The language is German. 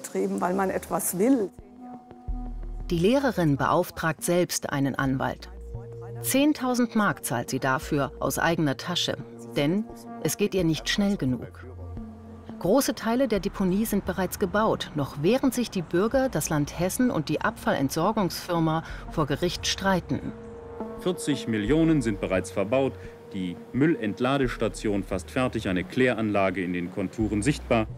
übertrieben, weil man etwas will. Die Lehrerin beauftragt selbst einen Anwalt. 10.000 Mark zahlt sie dafür aus eigener Tasche, denn es geht ihr nicht schnell genug. Große Teile der Deponie sind bereits gebaut, noch während sich die Bürger, das Land Hessen und die Abfallentsorgungsfirma vor Gericht streiten. 40 Millionen sind bereits verbaut, die Müllentladestation fast fertig, eine Kläranlage in den Konturen sichtbar.